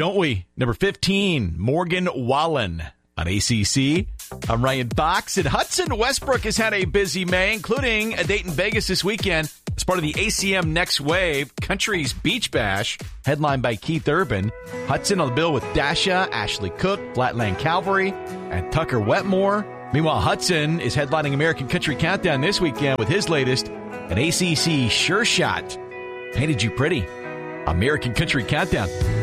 don't we? Number 15, Morgan Wallen on ACC. I'm Ryan Fox, and Hudson Westbrook has had a busy May, including a date in Vegas this weekend as part of the ACM Next Wave Country's Beach Bash, headlined by Keith Urban. Hudson on the bill with Dasha, Ashley Cook, Flatland Calvary, and Tucker Wetmore. Meanwhile, Hudson is headlining American Country Countdown this weekend with his latest, an ACC Sure Shot. Painted You Pretty. American Country Countdown.